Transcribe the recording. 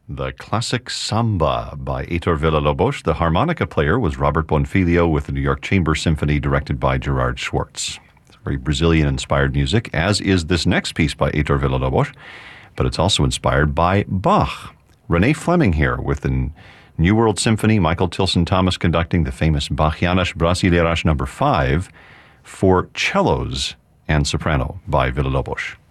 The classic Samba by Heitor Villa-Lobos. The harmonica player was Robert Bonfilio with the New York Chamber Symphony directed by Gerard Schwartz. It's very Brazilian-inspired music, as is this next piece by Heitor Villa-Lobos, but it's also inspired by Bach. Renee Fleming here with the New World Symphony, Michael Tilson Thomas conducting the famous Bachianas Brasileiras No. 5 for cellos and soprano by Villa-Lobos.